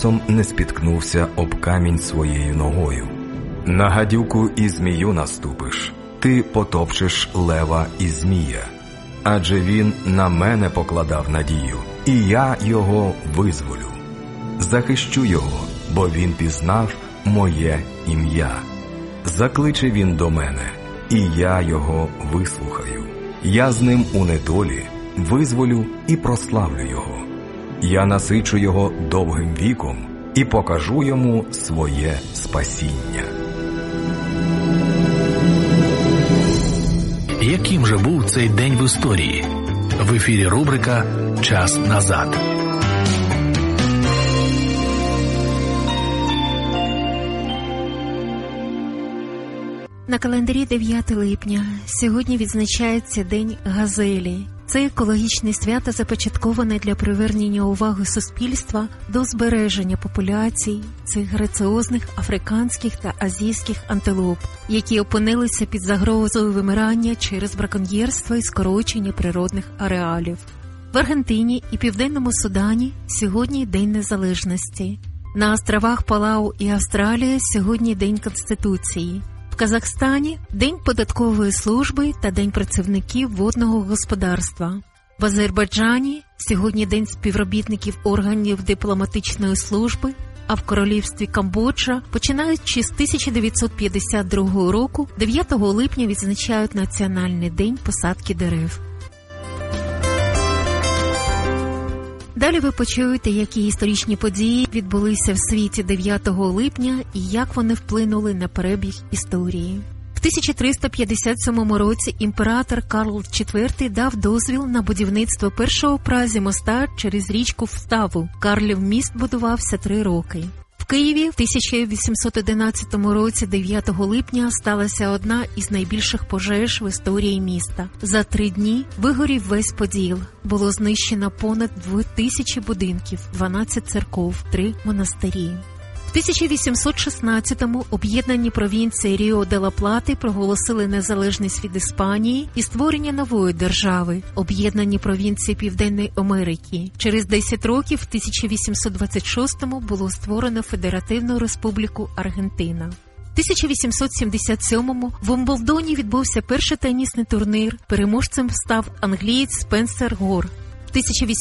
часом не спіткнувся об камінь своєю ногою. На гадюку і змію наступиш, ти потопчеш лева і змія. Адже він на мене покладав надію, і я його визволю. Захищу його, бо він пізнав моє ім'я. Закличе він до мене, і я його вислухаю. Я з ним у недолі визволю і прославлю його. Я насичу його довгим віком і покажу йому своє спасіння. Яким же був цей день в історії? В ефірі рубрика «Час назад». На календарі 9 липня. Сьогодні відзначається День газелі. Це екологічне свято започатковане для привернення уваги суспільства до збереження популяцій цих граціозних африканських та азійських антилоп, які опинилися під загрозою вимирання через браконьєрство і скорочення природних ареалів. В Аргентині і Південному Судані сьогодні День Незалежності. На островах Палау і Австралія сьогодні День Конституції. В Казахстані – День податкової служби та День працівників водного господарства. В Азербайджані – сьогодні День співробітників органів дипломатичної служби, а в Королівстві Камбоджа, починаючи з 1952 року, 9 липня відзначають Національний день посадки дерев. Далі ви почуєте, які історичні події відбулися в світі 9 липня і як вони вплинули на перебіг історії. В 1357 році імператор Карл IV дав дозвіл на будівництво першого в Празі моста через річку Вставу. Карлів міст будувався 3 роки. В Києві в 1811 році 9 липня сталася одна із найбільших пожеж в історії міста. За 3 дні вигорів весь Поділ. Було знищено понад 2000 будинків, 12 церков, 3 монастирі. В 1816-му об'єднані провінції Ріо-де-ла-Плати проголосили незалежність від Іспанії і створення нової держави – об'єднані провінції Південної Америки. Через 10 років, в 1826-му, було створено Федеративну Республіку Аргентина. В 1877-му в Вімблдоні відбувся перший тенісний турнір. Переможцем став англієць Спенсер Гор. В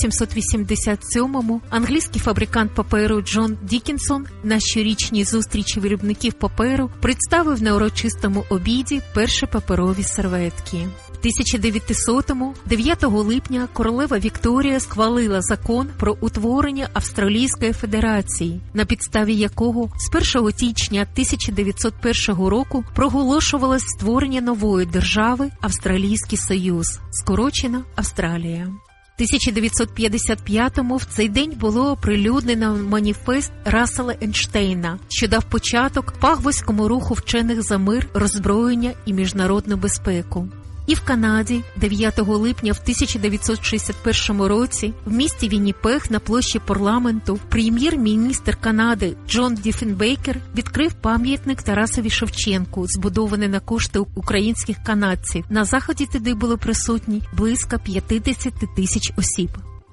1887-му англійський фабрикант паперу Джон Дікінсон на щорічній зустрічі виробників паперу представив на урочистому обіді перші паперові серветки. В 1900-му, 9 липня, королева Вікторія схвалила закон про утворення Австралійської Федерації, на підставі якого з 1 січня 1901 року проголошувалось створення нової держави Австралійський Союз, скорочено Австралія. В 1955-му в цей день було оприлюднено маніфест Рассела Ейнштейна, що дав початок пагвоському руху вчених за мир, роззброєння і міжнародну безпеку. І в Канаді 9 липня в 1961 році в місті Вінніпег на площі парламенту прем'єр-міністр Канади Джон Діфенбейкер відкрив пам'ятник Тарасові Шевченку, збудований на кошти українських канадців. На заході туди було присутні близько 50 тисяч осіб.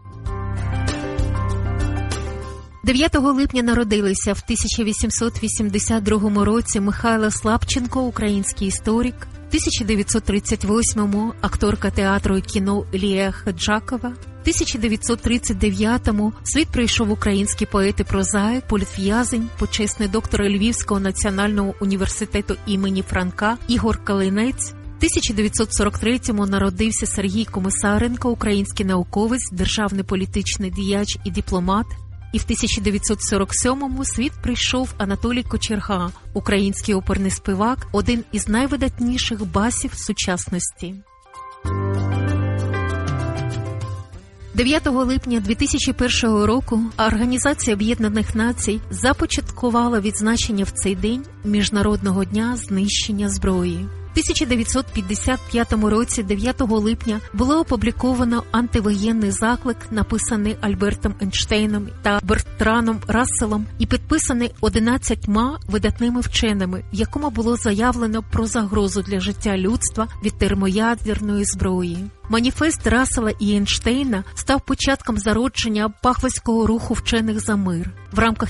9 липня народилися в 1882 році Михайло Слабченко, український історик, в 1938-му акторка театру і кіно Лія Хаджакова, в 1939-му світ прийшов український поет і прозаїк, політв'язень, почесний доктор Львівського національного університету імені Франка Ігор Калинець. В 1943-му народився Сергій Комисаренко, український науковець, державний політичний діяч і дипломат. І в 1947-му світ прийшов Анатолій Кочерга, український оперний співак, один із найвидатніших басів сучасності. 9 липня 2001 року Організація Об'єднаних Націй започаткувала відзначення в цей день Міжнародного дня знищення зброї. В 1955 році 9 липня було опубліковано антивоєнний заклик, написаний Альбертом Ейнштейном та Бертраном Расселом і підписаний 11 видатними вченими, в якому було заявлено про загрозу для життя людства від термоядерної зброї. Маніфест Рассела і Ейнштейна став початком зародження пахвоського руху вчених за мир. В рамках